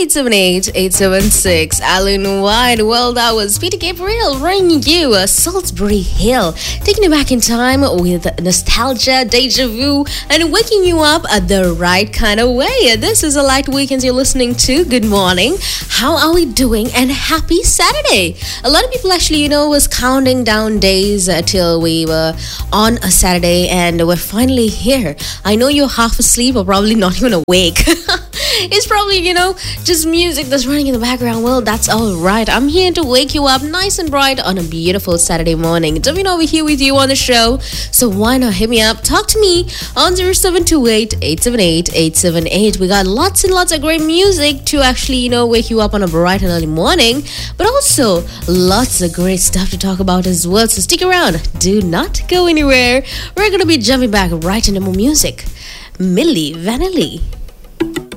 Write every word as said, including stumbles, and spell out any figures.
eight seven eight, eight seven six. Alan White. Well, that was Peter Gabriel bringing you uh, Salisbury Hill, taking you back in time with nostalgia, deja vu, and waking you up uh, the right kind of way. This is a light weekend you're listening to. Good morning. How are we doing? And happy Saturday. A lot of people actually, you know, was counting down days uh, till we were on a Saturday, and we're finally here. I know you're half asleep or probably not even awake. It's probably, you know, just music that's running in the background. Well, that's all right. I'm here to wake you up nice and bright on a beautiful Saturday morning. Davina over here with you on the show. So why not hit me up? Talk to me on zero seven two eight, eight seven eight, eight seven eight. We got lots and lots of great music to actually, you know, wake you up on a bright and early morning. But also lots of great stuff to talk about as well. So stick around. Do not go anywhere. We're going to be jumping back right into more music. Milli Vanilli.